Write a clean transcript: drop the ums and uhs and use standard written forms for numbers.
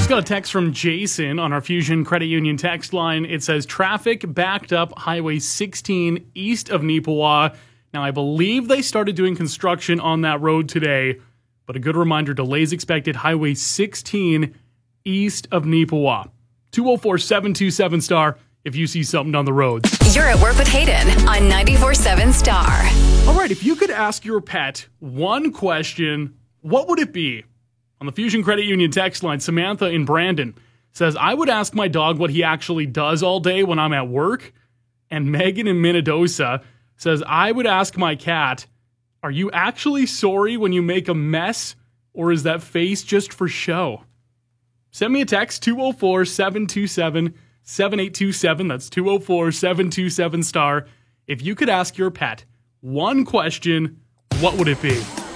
Just got a text from Jason on our Fusion Credit Union text line. It says, traffic backed up Highway 16 east of Neepawa. Now, I believe they started doing construction on that road today, but a good reminder, delays expected Highway 16 east of Neepawa. 204-727-STAR if you see something on the roads. You're at work with Hayden on 94.7 Star. All right, if you could ask your pet one question, what would it be? On the Fusion Credit Union text line, Samantha in Brandon says, I would ask my dog what he actually does all day when I'm at work. And Megan in Minnedosa says, I would ask my cat, are you actually sorry when you make a mess, or is that face just for show? Send me a text, 204-727-7827. That's 204-727-STAR. If you could ask your pet one question, what would it be?